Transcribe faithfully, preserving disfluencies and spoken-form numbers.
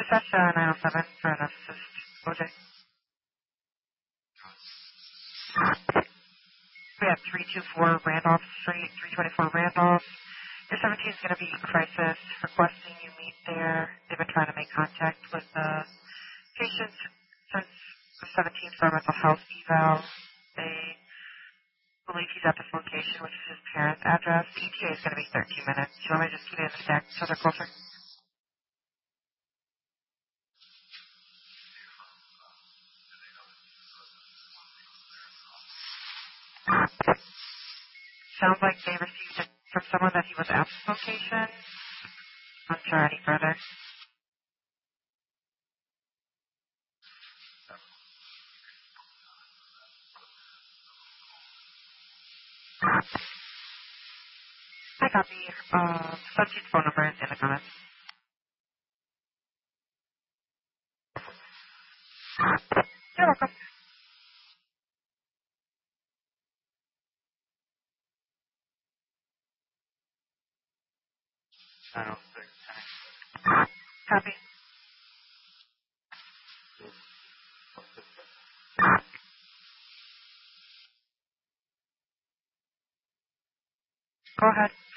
Dispatch uh, nine oh seven for an assist. O J. We have three two four Randolph Street, three twenty-four Randolph. Your seventeen is going to be crisis, requesting you meet there. They've been trying to make contact with the patient since the seventeenth for a mental health eval. They believe he's at this location, which is his parents' address. The E T A is going to be thirteen minutes. Do you want me to just keep it in the stack so they're closer? Sounds like they received it from someone that he was at this location. Not sure any further. I copy. Uh, subject phone number is in the comments. You're welcome. nine oh six. Copy. Go ahead.